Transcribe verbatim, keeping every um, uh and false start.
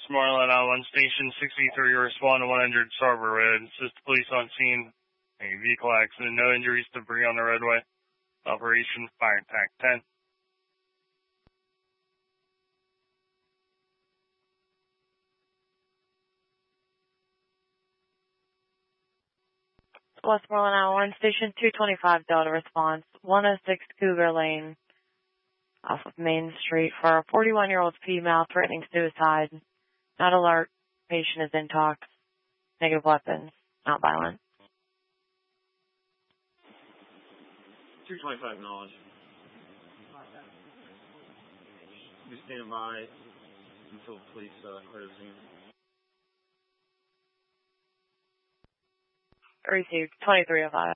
Westmoreland on one station sixty-three, respond to one hundred Starboard Road. Assist police on scene. A vehicle accident, no injuries, debris on the roadway. Operation Fire Attack ten. Westmoreland on one station two twenty-five Delta response, one oh six Cougar Lane, off of Main Street for a forty-one-year-old female threatening suicide. Not alert. Patient is intox. Negative weapons. Not violent. two twenty-five knowledge. Be standing by until police uh, are at the scene. Received twenty-three oh five.